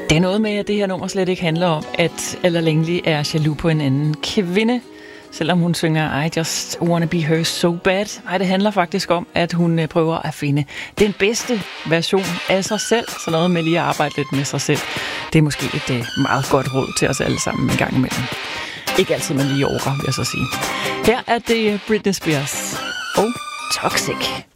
Det er noget med, at det her nummer slet ikke handler om, at Ella Langley er jaloux på en anden kvinde, selvom hun synger I just wanna be her so bad. Nej, det handler faktisk om, at hun prøver at finde den bedste version af sig selv. Så noget med lige at arbejde lidt med sig selv. Det er måske et meget godt råd til os alle sammen en gang imellem. Ikke altid man lige orker, vil jeg så sige. Her er det Britney Spears og Toxic.